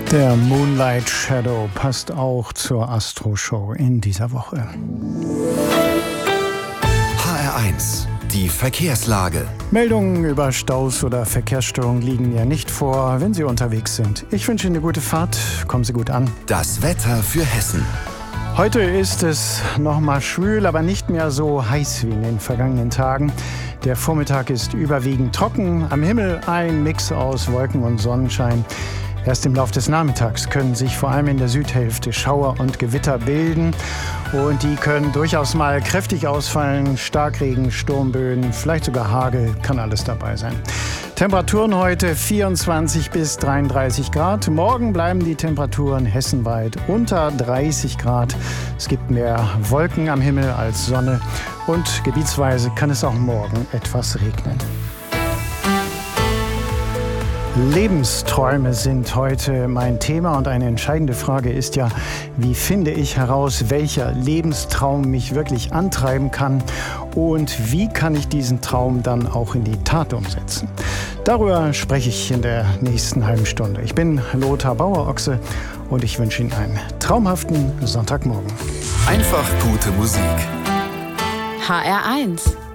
Der Moonlight Shadow passt auch zur Astro-Show in dieser Woche. HR1, die Verkehrslage. Meldungen über Staus oder Verkehrsstörungen liegen ja nicht vor, wenn Sie unterwegs sind. Ich wünsche Ihnen eine gute Fahrt. Kommen Sie gut an. Das Wetter für Hessen. Heute ist es nochmal schwül, aber nicht mehr so heiß wie in den vergangenen Tagen. Der Vormittag ist überwiegend trocken. Am Himmel ein Mix aus Wolken und Sonnenschein. Erst im Laufe des Nachmittags können sich vor allem in der Südhälfte Schauer und Gewitter bilden. Und die können durchaus mal kräftig ausfallen. Starkregen, Sturmböen, vielleicht sogar Hagel, kann alles dabei sein. Temperaturen heute 24 bis 33 Grad. Morgen bleiben die Temperaturen hessenweit unter 30 Grad. Es gibt mehr Wolken am Himmel als Sonne. Und gebietsweise kann es auch morgen etwas regnen. Lebensträume sind heute mein Thema und eine entscheidende Frage ist ja, wie finde ich heraus, welcher Lebenstraum mich wirklich antreiben kann und wie kann ich diesen Traum dann auch in die Tat umsetzen? Darüber spreche ich in der nächsten halben Stunde. Ich bin Lothar Bauer-Ochse und ich wünsche Ihnen einen traumhaften Sonntagmorgen. Einfach gute Musik. HR1